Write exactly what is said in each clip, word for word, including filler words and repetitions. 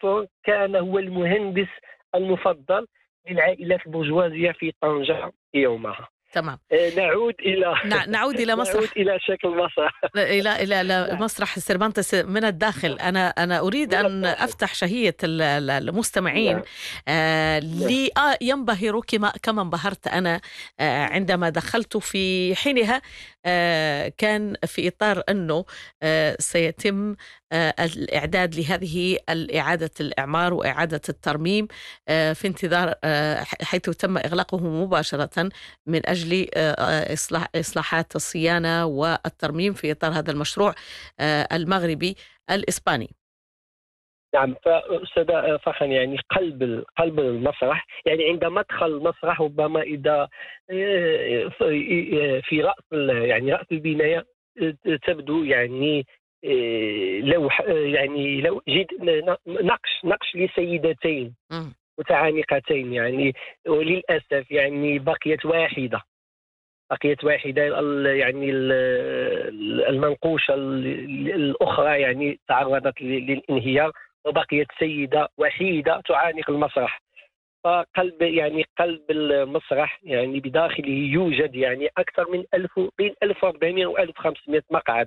فرانك كان هو المهندس المفضل للعائلات البرجوازية في طنجة يومها. تمام. آه، نعود إلى نع- نعود إلى نعود مسرح إلى شكل المسرح. إلى إلى إلى نعم. مسرح سيرفانتس من الداخل. نعم. أنا أنا أريد من أن الداخل. أفتح شهية ال- ال- المستمعين، نعم. آه، نعم. لي آه ينبهروا كما كما انبهرت أنا آه، عندما دخلت في حينها. آه، كان في إطار أنه آه، سيتم آه، الإعداد لهذه الإعادة الإعمار وإعادة الترميم، آه، في انتظار آه، حيث تم إغلاقه مباشرة من أجل آه، آه، إصلاح إصلاحات الصيانة والترميم في إطار هذا المشروع آه، المغربي الإسباني. نعم، فأستاذ فخر، يعني قلب قلب المسرح، يعني عند مدخل المسرح ربما إذا آه، في رأس ال- يعني رأس البناية آه، تبدو يعني آه، لوح آه، يعني لو جد نقش نقش لسيدتين مم. متعانقتين، يعني وللأسف يعني بقيت واحدة بقيت واحدة ال- يعني ال- المنقوشة ال- الأخرى يعني تعرضت ل- للانهيار، وبقيت سيدة وحيدة تعانق المسرح. فقلب يعني قلب المسرح يعني بداخله يوجد يعني أكثر من ألف، بين ألف وأربعمائة و ألف وخمسمائة مقعد.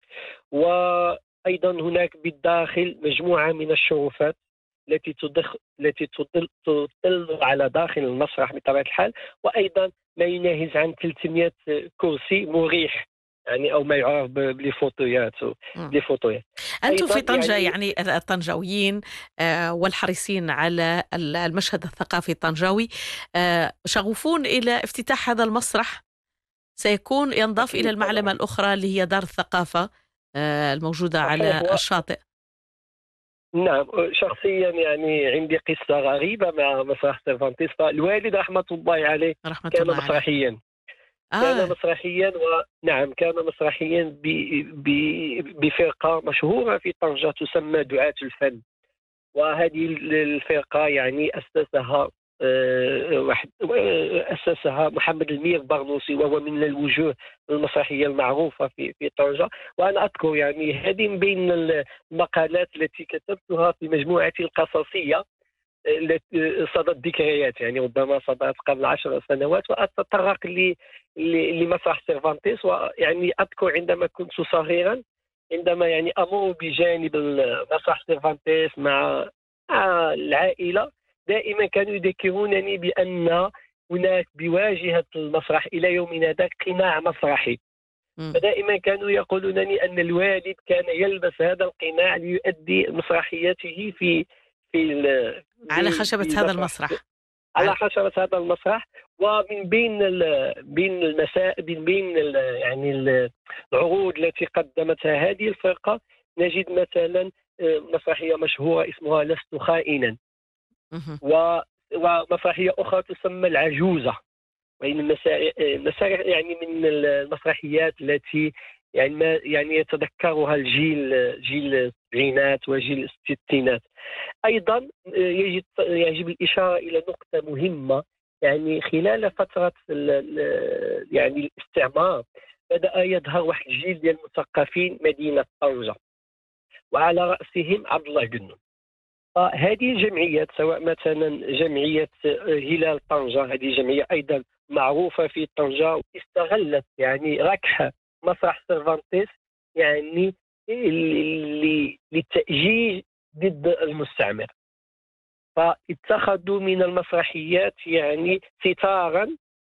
وأيضا هناك بالداخل مجموعة من الشرفات التي تضخ التي تطل تطل على داخل المسرح بطبيعة الحال، وأيضا ما يناهز عن ثلاثمائة كرسي مريح، يعني أو ما يعرف ب- بالفوتويات مم. بالفوتويات أنتم أيضا في طنجة، يعني. يعني الطنجاويين آه، والحريصين على ال- المشهد الثقافي الطنجاوي آه، شغوفون إلى افتتاح هذا المسرح. سيكون ينضاف إلى أكيد المعلمة طبعا. الأخرى اللي هي دار الثقافة آه، الموجودة صحيح. على الشاطئ. نعم، شخصيا يعني عندي قصة غريبة مع مسرح سيرفانتيس. فالوالد رحمة الله عليه رحمة كان الله عليه. مسرحيا كان آه. مسرحيا ونعم كان مسرحيا ب... ب... بفرقة مشهورة في طنجة تسمى دعاة الفن. وهذه الفرقة يعني أسسها آه، واحد آه، أسسها محمد المير برنوسي، وهو من الوجوه المسرحية المعروفة في في طنجة. وأنا أذكر يعني هذه من بين المقالات التي كتبتها في مجموعتي القصصية التي صدت ذكريات، يعني ربما صدرت قبل عشر سنوات، وأتطرق ل- ل- لمسرح سيرفانتيس. ويعني أذكر عندما كنت صغيرا، عندما يعني أمر بجانب مسرح سيرفانتيس مع مع العائلة، دائما كانوا يذكرونني بأن هناك بواجهة المسرح إلى يومنا ذاك قناع مسرحي. مم. فدائما كانوا يقولونني أن الوالد كان يلبس هذا القناع ليؤدي مسرحيته في في ال- على في خشبة في هذا مسرح المسرح. على على... خشبة هذا المسرح. ومن بين ال بين المسائل من بين ال يعني ال- العروض التي قدمتها هذه الفرقة، نجد مثلا آه، مسرحية مشهورة اسمها لست خائنا، مهم. و- ومسرحية أخرى تسمى العجوزة. وهي من المسا- المسارح يعني من المسرحيات التي يعني ما يعني يتذكرها الجيل جيل السبعينات وجيل الستينات. ايضا يجب يجب الاشاره الى نقطه مهمه، يعني خلال فتره ال- ال- يعني الاستعمار بدا يظهر واحد الجيل ديال المثقفين مدينه طنجه، وعلى راسهم عبد الله جنون. فهذه الجمعيات، سواء مثلا جمعية هلال طنجة، هذه جمعية أيضا معروفة في طنجة، استغلت يعني ركح مسرح سيرفانتيس يعني ل- ل- للتأجيج ضد المستعمر. فاتخذوا من المسرحيات يعني ستارا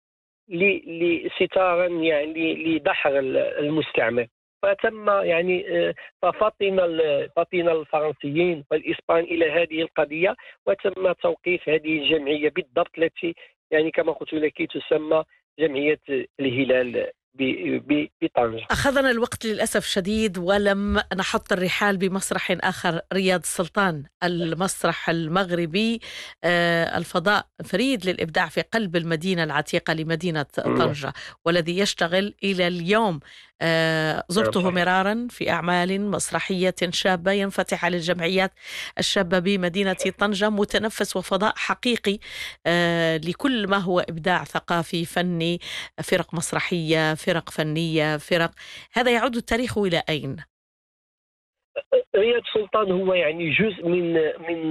ل- لستارا يعني لدحر المستعمر. فتم يعني آه، ففطن ال- فطن الفرنسيين والإسبان إلى هذه القضية، وتم توقيف هذه الجمعية بالضبط، التي يعني كما قلت لك تسمى جمعية الهلال ب- ب- بطنجة. أخذنا الوقت للأسف شديد ولم نحط الرحال بمسرح آخر، رياض سلطان، المسرح المغربي آه، الفضاء فريد للإبداع في قلب المدينة العتيقة لمدينة نعم. طنجة، والذي يشتغل إلى اليوم. آه، نعم زرته صحيح. مرارا في أعمال مسرحية شابة ينفتح على الجمعيات الشابة بمدينة طنجة، متنفس وفضاء حقيقي آه، لكل ما هو إبداع ثقافي فني، فرق مسرحية، فرق فنية، فرق. هذا يعود التاريخ إلى أين؟ رياض سلطان هو يعني جزء من من